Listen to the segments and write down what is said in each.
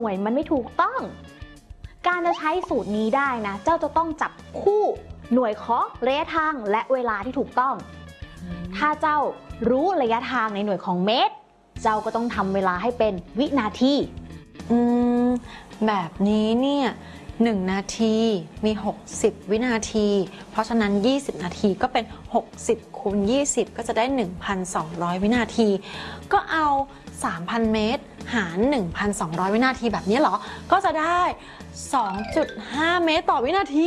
หน่วยมันไม่ถูกต้องการจะใช้สูตรนี้ได้นะเจ้าจะต้องจับคู่หน่วยของระยะทางและเวลาที่ถูกต้องถ้าเจ้ารู้ระยะทางในหน่วยของเมตรเจ้าก็ต้องทำเวลาให้เป็นวินาทีแบบนี้เนี่ย1 นาทีมี60 วินาทีเพราะฉะนั้น20 นาทีก็เป็น60คูณ20ก็จะได้ 1,200 วินาทีก็เอา 3,000 เมตรหาร 1,200 วินาทีแบบนี้เหรอก็จะได้ 2.5 เมตรต่อวินาที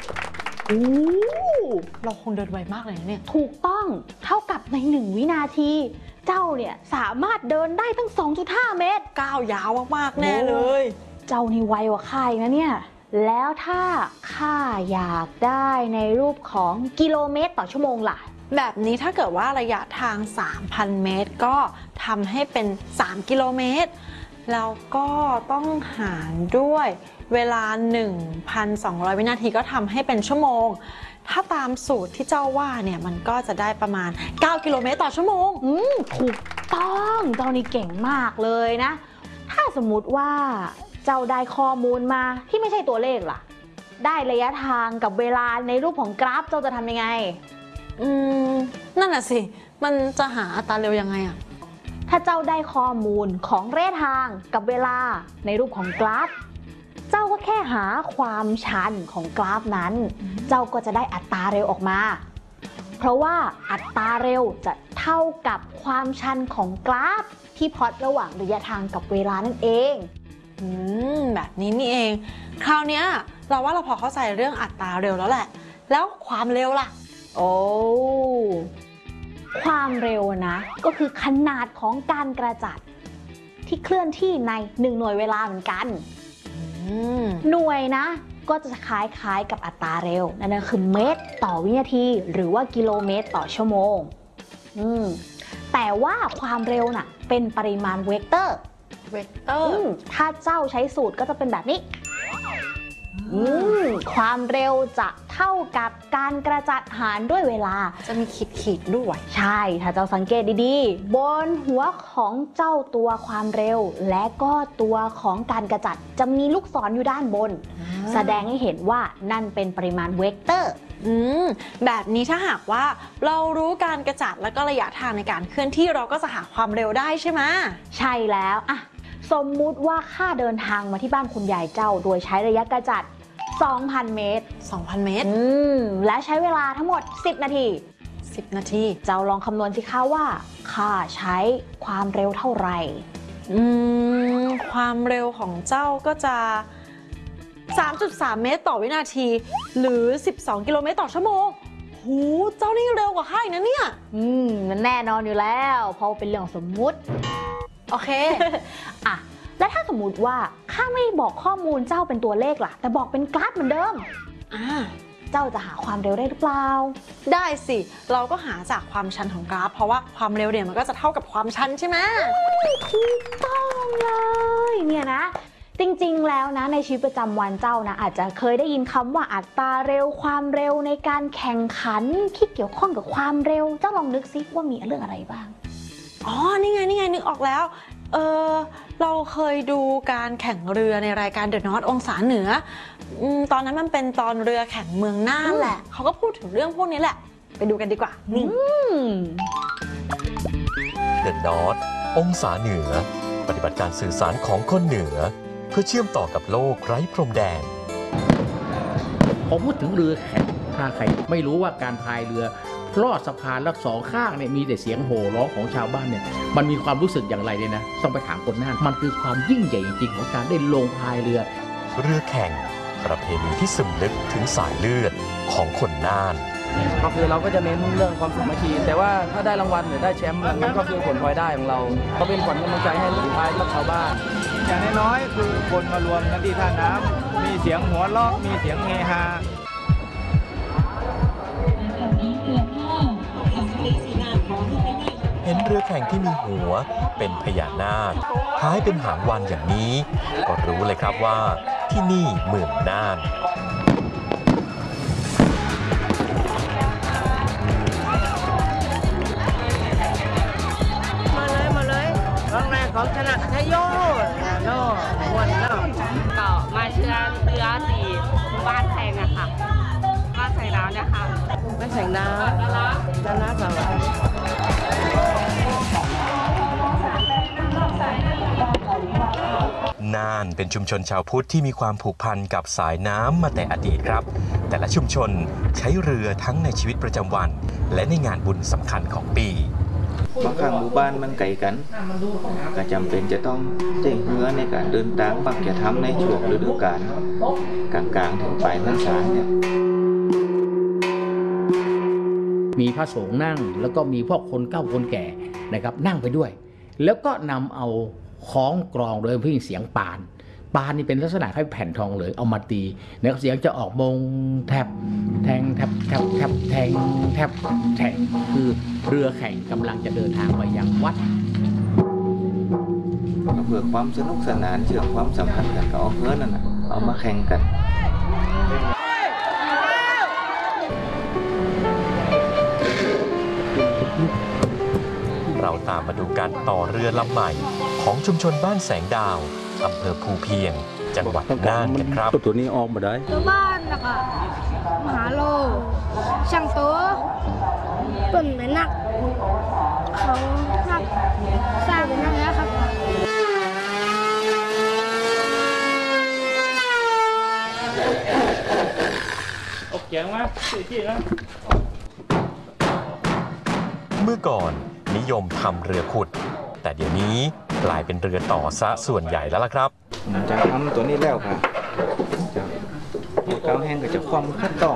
เราคงเดินไวมากเลยนะเนี่ยถูกต้องเท่ากับใน1วินาทีเจ้าเนี่ยสามารถเดินได้ตั้ง 2.5 เมตรก้าวยาวมากๆแน่เลยเจ้านี่ไวกว่าข้านะเนี่ยแล้วถ้าข้าอยากได้ในรูปของกิโลเมตรต่อชั่วโมงล่ะแบบนี้ถ้าเกิดว่าระยะทาง 3,000 เมตรก็ทำให้เป็น3 กิโลเมตรแล้วก็ต้องหารด้วยเวลา 1,200 วินาทีก็ทำให้เป็นชั่วโมงถ้าตามสูตรที่เจ้าว่าเนี่ยมันก็จะได้ประมาณ9 กิโลเมตรต่อชั่วโมงถูกต้องเจ้านี่เก่งมากเลยนะถ้าสมมุติว่าเจ้าได้ข้อมูลมาที่ไม่ใช่ตัวเลขล่ะได้ระยะทางกับเวลาในรูปของกราฟเจ้าจะทำยังไงนั่นน่ะสิมันจะหาอัตราเร็วยังไงอะถ้าเจ้าได้ข้อมูลของระยะทางกับเวลาในรูปของกราฟเจ้าก็แค่หาความชันของกราฟนั้นเจ้าก็จะได้อัตราเร็วออกมาเพราะว่าอัตราเร็วจะเท่ากับความชันของกราฟที่พลอตระหว่างระยะทางกับเวลานั่นเองแบบนี้นี่เองคราวนี้เราว่าเราพอเข้าใจเรื่องอัตราเร็วแล้วแหละแล้วความเร็วล่ะความเร็วนะก็คือขนาดของการกระจัดที่เคลื่อนที่ใน1หน่วยเวลาเหมือนกันหน่วยนะก็จะคล้ายๆกับอัตราเร็วนั่นก็คือเมตรต่อวินาทีหรือว่ากิโลเมตรต่อชั่วโมงแต่ว่าความเร็วน่ะเป็นปริมาณเวกเตอร์ถ้าเจ้าใช้สูตรก็จะเป็นแบบนี้ความเร็วจะเท่ากับการกระจัดหารด้วยเวลาจะมีขีดด้วยใช่ถ้าเจ้าสังเกตดีๆบนหัวของเจ้าตัวความเร็วและก็ตัวของการกระจัดจะมีลูกศรอยู่ด้านบนแสดงให้เห็นว่านั่นเป็นปริมาณเวกเตอร์แบบนี้ถ้าหากว่าเรารู้การกระจัดและก็ระยะทางในการเคลื่อนที่เราก็จะหาความเร็วได้ใช่ไหมใช่แล้วสมมุติว่าข้าเดินทางมาที่บ้านคุณยายเจ้าโดยใช้ระยะกระจัด 2,000 เมตรและใช้เวลาทั้งหมด10 นาทีเจ้าลองคำนวณสิคะว่าข้าใช้ความเร็วเท่าไหร่ความเร็วของเจ้าก็จะ 3.3 เมตรต่อวินาทีหรือ12 กิโลเมตรต่อชั่วโมงหูเจ้านี่เร็วกว่าข้าอีกนะเนี่ยมันแน่นอนอยู่แล้วเพราะเป็นเรื่องสมมุติโอเคแล้วถ้าสมมุติว่าข้าไม่บอกข้อมูลเจ้าเป็นตัวเลขล่ะแต่บอกเป็นกราฟเหมือนเดิมเจ้าจะหาความเร็วได้หรือเปล่าได้สิเราก็หาจากความชันของกราฟเพราะว่าความเร็วเนี่ยมันก็จะเท่ากับความชันใช่ไหมถูกต้องเลยเนี่ยนะจริงๆแล้วนะในชีวิตประจำวันเจ้านะอาจจะเคยได้ยินคำว่าอัตราเร็วความเร็วในการแข่งขันที่เกี่ยวข้องกับความเร็วเจ้าลองนึกซิว่ามีเรื่องอะไรบ้างนี่ไงนึกออกแล้วเราเคยดูการแข่งเรือในรายการ The North องศาเหนือตอนนั้นมันเป็นตอนเรือแข่งเมืองน่านแหละเขาก็พูดถึงเรื่องพวกนี้แหละไปดูกันดีกว่านี่ The North องศาเหนือปฏิบัติการสื่อสารของคนเหนือเพื่อเชื่อมต่อกับโลกไร้พรมแดนพอพูดถึงเรือแข่งถ้าใครไม่รู้ว่าการพายเรือลอดสะพานแล้ว2 ข้างเนี่ยมีแต่เสียงโห่ร้องของชาวบ้านเนี่ยมันมีความรู้สึกอย่างไรเนี่ยนะต้องไปถามคนน่านมันคือความยิ่งใหญ่จริงๆของการได้ลงพายเรือแข่งประเพณีที่ซึมลึกถึงสายเลือดของคนน่านก็คือเราก็จะเน้นเรื่องความสามัคคีแต่ว่าถ้าได้รางวัลหรือได้แชมป์มันก็คือผลพลอยได้ของเราก็เป็นขวัญกำลังใจให้ลูกพายและชาวบ้านอย่างน้อยๆคือคนมารวมกันที่ท่าน้ำมีเสียงหัวเราะมีเสียงเฮฮาเห็นเรือแข่งที่มีหัวเป็นพญานาคคล้ายเป็นหางวานอย่างนี้ก็รู้เลยครับว่าที่นี่เมืองน่านมาเลยครั้งแรกของชนะชัยโยโน่วันละที่บ้านแพงอะค่ะบ้านแสงดาวเนี่ยค่ะบ้านแสงดาวด้านหน้าสวรรค์น่านเป็นชุมชนชาวพุทธที่มีความผูกพันกับสายน้ำมาแต่อดีตครับแต่ละชุมชนใช้เรือทั้งในชีวิตประจำวันและในงานบุญสำคัญของปีบางครั้งหมู่บ้านมันไกลกันก็จำเป็นจะต้องใช้เรือในการเดินทางปักจะทำในช่วงฤดูกาลกลางๆถึงปลายพรรษาเนี่ยมีพระสงฆ์นั่งแล้วก็มีพวกคนเฒ่าคนแก่นะครับนั่งไปด้วยแล้วก็นำเอาคล้องกรองโดยเพิ่งเสียงปานนี่เป็นลักษณะคล้ายแผ่นทองเหลืองเอามาตีแล้วเสียงจะออกมงแทบแทงแทบแทบแทบแทงแทบแทงคือเรือแข่งกำลังจะเดินทางไปยังวัดเพื่อความสนุกสนานเชื่อมความสัมพันธ์กันก็เอาเรือนั่นเอามาแข่งกันเราตามมาดูการต่อเรือลำใหม่ของชุมชนบ้านแสงดาวอำเภอภูเพียงจังหวัดน่านกันครับตัวนี้ออกมาได้ตัวบ้านนะคะมหาโลช่างตัวเปิ่นไม่นักเขาหักสร้างเป็นนักแล้วครับโอเคมั้ยเมื่อก่อนนิยมทำเรือขุดแต่เดี๋ยวนี้กลายเป็นเรือต่อซะส่วนใหญ่แล้วล่ะครับจะทำตัวนี้แล้วค่ะเกาแห้งก็จะคว่ำขั้นตอน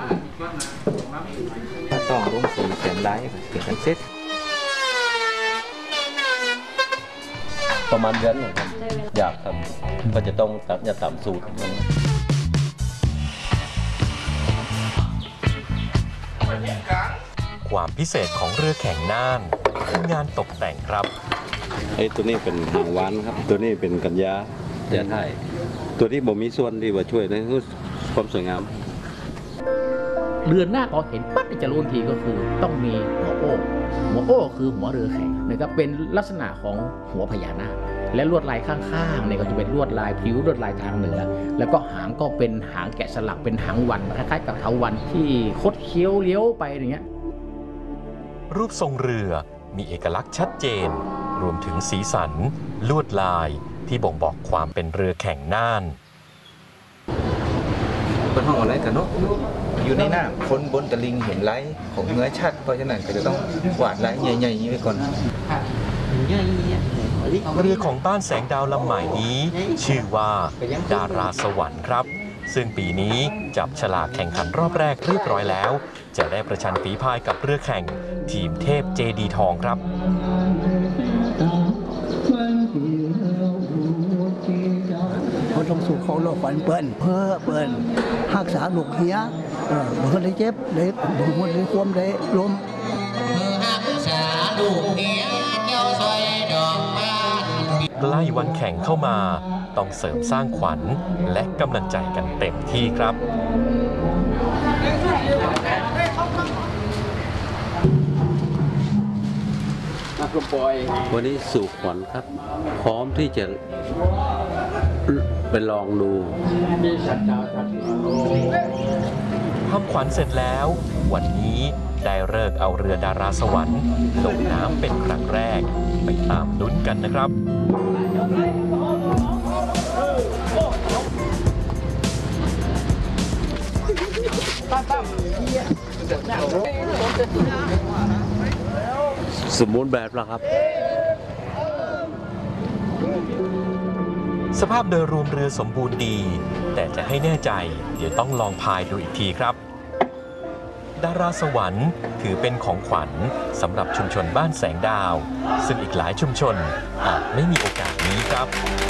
ขั้นตอนลงสีแสนได้เกี่ยวกันเซ็ตประมาณเดือนหนึ่งครับอยากทำก็จะต้องอย่าต่ำสูตรความพิเศษของเรือแข่งน่านคืองานตกแต่งครับตัวนี้เป็นหางวานครับตัวนี้เป็นกัญญาไทยตัวนี้บ่มีส่วนที่ว่าช่วยในความสวยงามเรือหน้าพอเห็นปั๊บจะรู้ทีก็คือต้องมีหัวโอ้คือหัวเรือแข่งนะครับเป็นลักษณะของหัวพญานาคและลวดลายข้างๆเนี่ยก็จะเป็นลวดลายผิวลวดลายทางเหนือแล้วก็หางก็เป็นหางแกะสลักเป็นหางวันคล้ายๆกับเถาวัลย์ที่คดเคี้ยวเลี้ยวไปอย่างเงี้ยรูปทรงเรือมีเอกลักษณ์ชัดเจนรวมถึงสีสันลวดลายที่บ่งบอกความเป็นเรือแข่งน่านเป็นห้องอะไรกันเนาะอยู่ในน้ำคนบนตะลิงเห็นไลท์ของเนื้อชัดเพราะฉะนั้นก็จะต้องวาดไลท์ใหญ่ๆนี้ไว้ก่อนเรือของบ้านแสงดาวลำใหม่นี้ชื่อว่าดาราสวรรค์ครับซึ่งปีนี้จับฉลากแข่งขันรอบแรกเรียบร้อยแล้วจะได้ประชันฝีพายกับเรือแข่งทีมเทพเจดีทองครับเขาต้องสู่เขาโลกฝันเปิ้นเพื่อเปิ้นรักษาลูกเฮียเมื่อได้เจ็บได้ดูมันได้ความได้ลมใกล้วันแข่งเข้ามาต้องเสริมสร้างขวัญและกำลังใจกันเต็มที่ครับวันนี้สู่ขวัญครับพร้อมที่จะไปลองดูทำขวัญเสร็จแล้ววันนี้ได้ฤกษ์เอาเรือดาราสวรรค์ลงน้ำเป็นครั้งแรกไปตามลุ้นกันนะครับสมบูรณ์แบบแล้วครับสภาพโดยรวมเรือสมบูรณ์ดีแต่จะให้แน่ใจเดี๋ยวต้องลองพายดูอีกทีครับดาราสวรรค์ถือเป็นของขวัญสำหรับชุมชนบ้านแสงดาวซึ่งอีกหลายชุมชนอาจไม่มีโอกาสนี้ครับ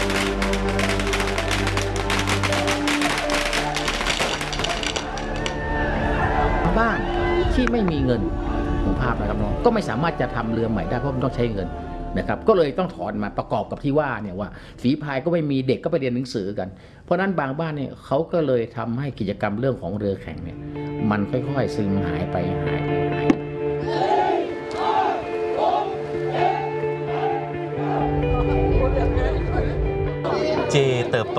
บ้านที่ไม่มีเงินของภาพนะครับน้องก็ไม่สามารถจะทำเรือใหม่ได้เพราะมันต้องใช้เงินนะครับก็เลยต้องถอนมาประกอบกับที่ว่าเนี่ยว่าฝีพายก็ไม่มีเด็กก็ไปเรียนหนังสือกันเพราะนั้นบางบ้านเนี่ยเขาก็เลยทำให้กิจกรรมเรื่องของเรือแข่งเนี่ยมันค่อยๆซึมหายไปเจเติบโต